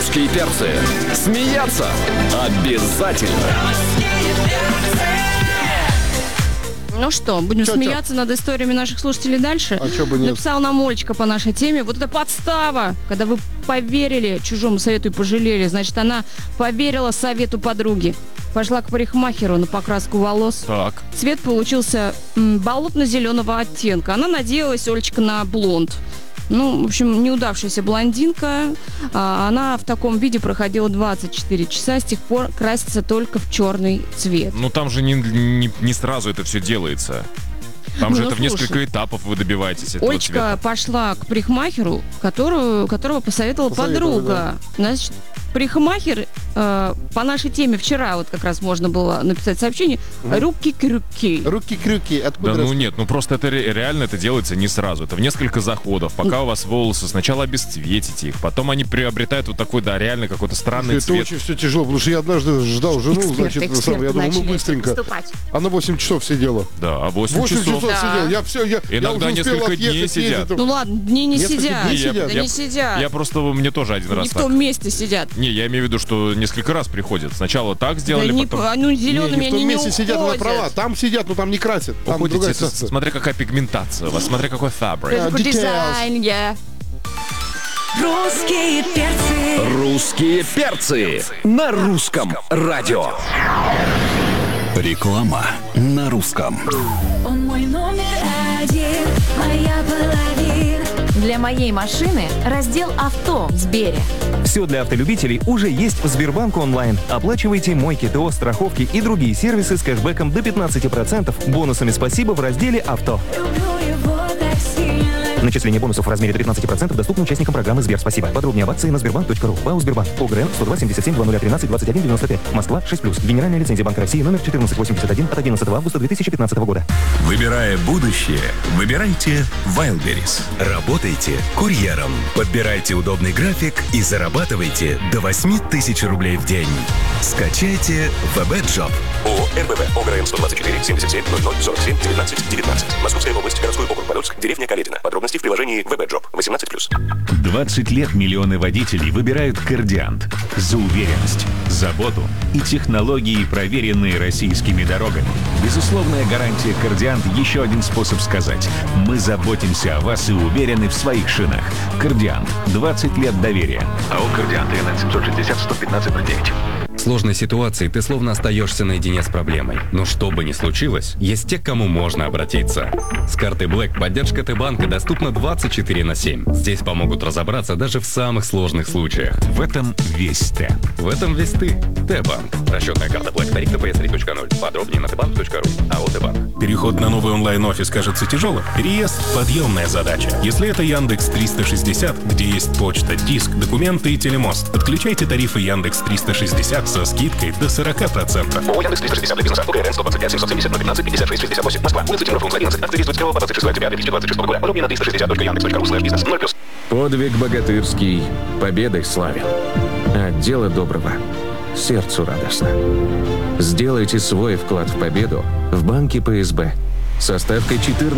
Русские перцы. Смеяться обязательно. Ну что, будем смеяться над историями наших слушателей дальше? А чё бы нет? Написал нам Олечка по нашей теме. Вот это подстава, когда вы поверили чужому совету и пожалели. Значит, она поверила совету подруги. Пошла к парикмахеру на покраску волос. Так. Цвет получился болотно-зеленого оттенка. Она надеялась, Олечка, на блонд. Ну, в общем, неудавшаяся блондинка. Она в таком виде проходила 24 часа. С тех пор красится только в черный цвет. Ну там же не сразу это все делается. Там же это в несколько этапов вы добиваетесь этого Олечка цвета. пошла к парикмахеру, которого посоветовала подруга. Да. Значит, парикмахер по нашей теме вчера вот как раз можно было написать сообщение «Руки-крюки». Руки-крюки. Откуда Да ну нет, ну просто это реально это делается не сразу. Это в несколько заходов. Пока у вас волосы сначала обесцветите их, потом они приобретают вот такой, да, реально какой-то странный это цвет. очень все тяжело, потому что я однажды ждал жену, Эксперты я думал, ну быстренько. выступать. Она 8 часов сидела. Да, 8 8 часов часов. сидела. Я Иногда уже успел несколько дней отъехать, сидят. ездить. Ну ладно, дни не Несколько сидят. дней сидят. Да не сидят. Я просто, мне тоже один раз Не в так. том месте сидят. Не, я имею в виду, что несколько раз приходят. Сначала так сделали, Да не, потом... ну зелеными Не в они том не месте сидят, она уходят. права. Там сидят, но там не красят. Там Уходите, другая ситуация. смотря какая пигментация у вас, смотря какой фабрик. Это Details. дизайн, я. Русские перцы. Русские перцы на русском радио. Реклама на русском. Он мой номер один, моя половина. Для моей машины раздел «Авто» в Сбере. Все для автолюбителей уже есть в Сбербанк онлайн. Оплачивайте мойки, ТО, страховки и другие сервисы с кэшбэком до 15%, бонусами «Спасибо» в разделе «Авто». Люблю его так сильно. Начисление бонусов в размере до 15% доступно участникам программы «Сбер Спасибо». Подробнее об акции на sberbank.ru. ПАО «Сбербанк». ОГРН 102 77 0013 21 95. Москва 6+. Генеральная лицензия Банка России номер 1481 от 11 августа 2015 года. Выбирая будущее, выбирайте Wildberries. Работайте курьером. Подбирайте удобный график и зарабатывайте до 8000 рублей в день. Скачайте VB-Job. ООО РБВ ОГРН 124 77 00 47 19 19. Московская область, городской округ Подольск, деревня Каледино. Подробности в приложении VB-Job 18+. 20 лет миллионы водителей выбирают Кардиант. За уверенность, заботу и технологии, проверенные российскими дорогами. Безусловная гарантия Кардиант – еще один способ сказать: мы заботимся о вас и уверены в своих шинах. Кардиант. 20 лет доверия. АО «Кардиант» ИНН 760 115 9. В сложной ситуации ты словно остаешься наедине с проблемой. Но что бы ни случилось, есть те, к кому можно обратиться. С картой Black поддержка Т-банка доступна 24/7. Здесь помогут разобраться даже в самых сложных случаях. В этом весь Т. В этом весь ты. Т-банк. Расчетная карта Black. Тариф ТПС 3.0. Подробнее на tbank.ru. АО Т-банк. Переход на новый онлайн-офис кажется тяжелым? Переезд – подъемная задача. Если это Яндекс 360, где есть почта, диск, документы и телемост, подключайте тарифы Яндекс 360 со скидкой до 40%. ООО Яндекс 360 для бизнеса. ОГРН 125 770 015 56 68. Москва. Улица Темров, 11. Акция действует с 1 по 26 октября 2026 года. Подробнее на 360.yandex.ru/бизнес. 0+. Подвиг богатырский победой славен. От дела доброго сердцу радостно. Сделайте свой вклад в победу в банке ПСБ со ставкой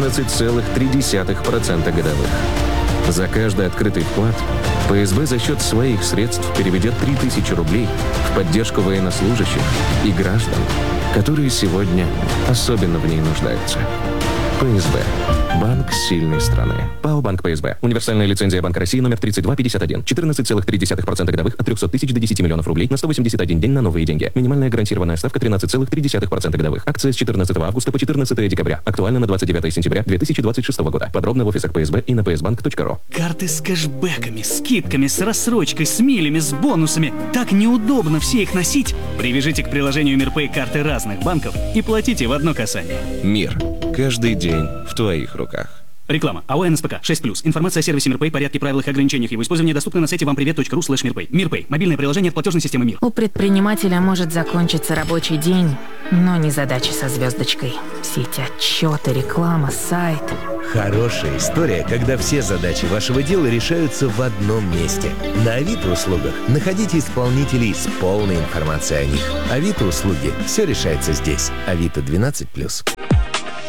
14,3% годовых. За каждый открытый вклад ПСБ за счет своих средств переведет 3000 рублей в поддержку военнослужащих и граждан, которые сегодня особенно в ней нуждаются. ПСБ. Банк сильной страны. ПАО «Банк ПСБ». Универсальная лицензия Банка России номер 3251. 14,3% годовых от 300 тысяч до 10 миллионов рублей на 181 день на новые деньги. Минимальная гарантированная ставка 13,3% годовых. Акция с 14 августа по 14 декабря. Актуально на 29 сентября 2026 года. Подробно в офисах ПСБ и на psbank.ru. Карты с кэшбэками, скидками, с рассрочкой, с милями, с бонусами. Так неудобно все их носить. Привяжите к приложению МирПэй карты разных банков и платите в одно касание. Мир. Каждый день в твоих руках. Реклама. АО НСПК 6+. Информация о сервисе МирПэй, порядке, правилах и ограничениях его использования доступна на сайте вампривет.ру/мирпэй. МирПэй. Мобильное приложение от платежной системы МИР. У предпринимателя может закончиться рабочий день, но не задачи со звездочкой. Все эти отчеты, реклама, сайт. Хорошая история, когда все задачи вашего дела решаются в одном месте. На Авито услугах находите исполнителей с полной информацией о них. Авито услуги. Все решается здесь. Авито 12+.